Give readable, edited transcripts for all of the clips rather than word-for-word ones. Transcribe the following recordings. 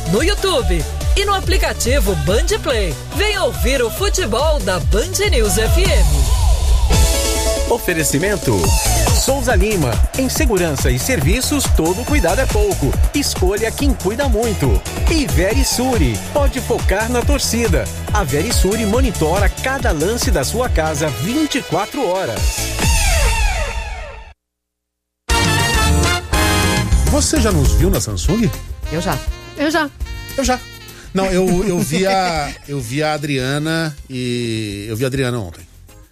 no YouTube e no aplicativo Band Play. Venha ouvir o futebol da Band News FM. Oferecimento Souza Lima. Em segurança e serviços, todo cuidado é pouco. Escolha quem cuida muito. E Verisure. Pode focar na torcida. A Verisure monitora cada lance da sua casa 24 horas. Você já nos viu na Samsung? Eu já. Não, eu vi a Adriana e... Eu vi a Adriana ontem.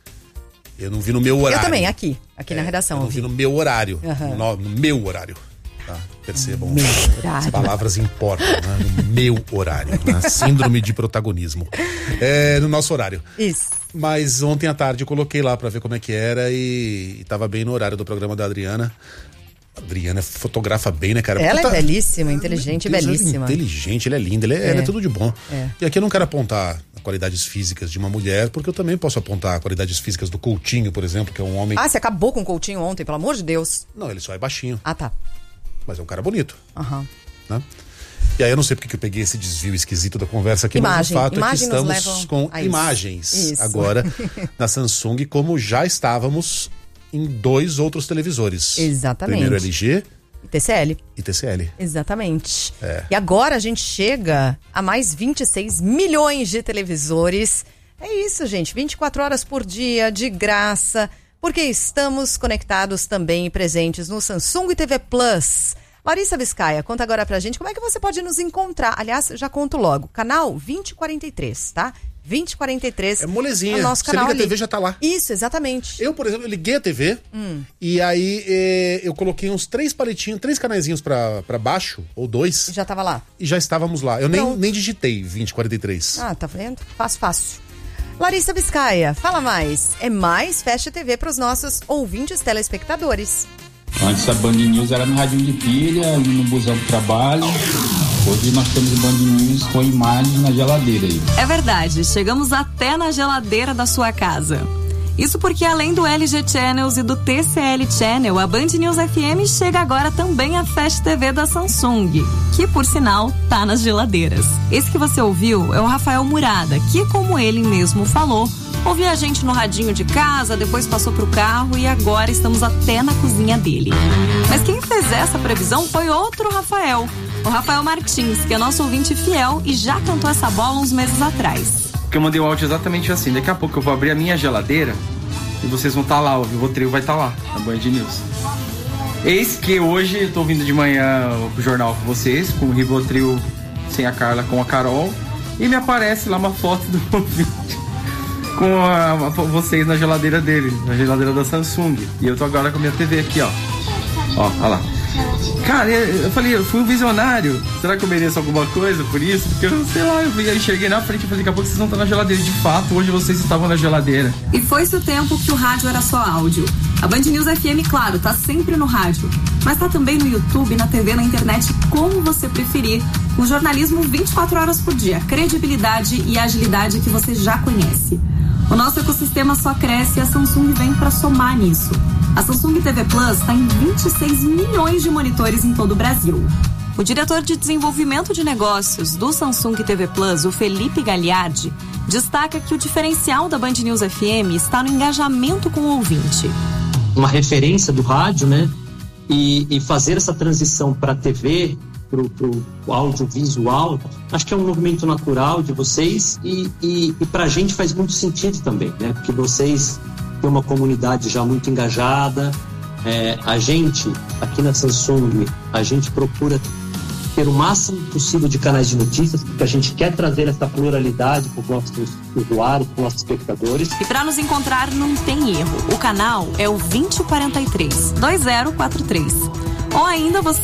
Eu não vi no meu horário. Eu também, aqui na redação. Eu não vi no meu horário. Uhum. No meu horário. Tá? Percebam. Meu horário. As palavras importam, né? No meu horário. Na síndrome de protagonismo. No nosso horário. Isso. Mas ontem à tarde eu coloquei lá pra ver como é que era e tava bem no horário do programa da Adriana. A Adriana fotografa bem, né, cara? Ela é belíssima, inteligente e belíssima. Inteligente, ela é linda, ela é tudo de bom. E aqui eu não quero apontar qualidades físicas de uma mulher, porque eu também posso apontar qualidades físicas do Coutinho, por exemplo, que é um homem... Ah, você acabou com o Coutinho ontem, pelo amor de Deus. Não, ele só é baixinho. Ah, tá. Mas é um cara bonito. Aham. Né? E aí eu não sei porque que eu peguei esse desvio esquisito da conversa aqui, mas o fato é que estamos com imagens agora na Samsung, como já estávamos em 2 outros televisores. Exatamente. Primeiro LG e TCL. Exatamente. E agora a gente chega a mais 26 milhões de televisores. É isso, gente. 24 horas por dia, de graça, porque estamos conectados também e presentes no Samsung TV Plus. Larissa Biscaia, conta agora pra gente como é que você pode nos encontrar. Aliás, já conto logo. Canal 2043, tá? 2043. É molezinha. O nosso canal. Você liga a TV, já tá lá. Isso, exatamente. Eu, por exemplo, liguei a TV e aí eu coloquei uns 3 palitinhos, 3 canaizinhos pra baixo, ou 2. Já tava lá. E já estávamos lá. Eu nem digitei 2043. Ah, tá vendo? Fácil. Larissa Biscaia, fala mais. É mais Fast TV pros nossos ouvintes telespectadores. Antes a Band News era no radinho de pilha, no busão do trabalho. Hoje nós temos o Band News com imagem na geladeira aí. É verdade, chegamos até na geladeira da sua casa. Isso porque além do LG Channels e do TCL Channel, a Band News FM chega agora também a Fast TV da Samsung, que por sinal tá nas geladeiras. Esse que você ouviu é o Rafael Murada, que como ele mesmo falou, ouvia a gente no radinho de casa, depois passou pro carro e agora estamos até na cozinha dele. Mas quem fez essa previsão foi outro Rafael, o Rafael Martins, que é nosso ouvinte fiel e já cantou essa bola uns meses atrás. Porque eu mandei o áudio exatamente assim, daqui a pouco eu vou abrir a minha geladeira e vocês vão estar lá, o Rivotril vai estar lá, na Band News. Eis que hoje eu tô ouvindo de manhã o jornal com vocês, com o Rivotril sem a Carla, com a Carol, e me aparece lá uma foto do ouvinte com vocês na geladeira dele, na geladeira da Samsung. E eu tô agora com a minha TV aqui, ó. Ó, olha lá. Cara, eu falei, eu fui um visionário. Será que eu mereço alguma coisa por isso? Porque eu sei lá, eu enxerguei na frente e falei, daqui a pouco vocês vão estar na geladeira. De fato, hoje vocês estavam na geladeira. E foi-se o tempo que o rádio era só áudio. A Band News FM, claro, tá sempre no rádio, mas tá também no YouTube, na TV, na internet, como você preferir. Um jornalismo 24 horas por dia, credibilidade e agilidade que você já conhece. O nosso ecossistema só cresce e a Samsung vem para somar nisso. A Samsung TV Plus está em 26 milhões de monitores em todo o Brasil. O diretor de desenvolvimento de negócios do Samsung TV Plus, o Felipe Gagliardi, destaca que o diferencial da Band News FM está no engajamento com o ouvinte. Uma referência do rádio, né? E fazer essa transição para a TV, para o audiovisual, acho que é um movimento natural de vocês e para a gente faz muito sentido também, né? Porque vocês têm uma comunidade já muito engajada. A gente, aqui na Samsung, a gente procura ter o máximo possível de canais de notícias, porque a gente quer trazer essa pluralidade para os nossos usuários, para os nossos espectadores. E para nos encontrar não tem erro. O canal é o 2043. Ou ainda você